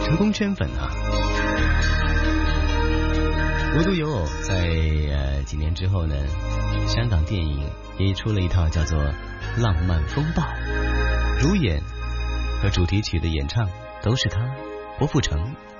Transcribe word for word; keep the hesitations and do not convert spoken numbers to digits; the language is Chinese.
成功圈粉啊。无独有偶，在呃几年之后呢，香港电影也出了一套叫做《浪漫风暴》，主演和主题曲的演唱都是他，郭富城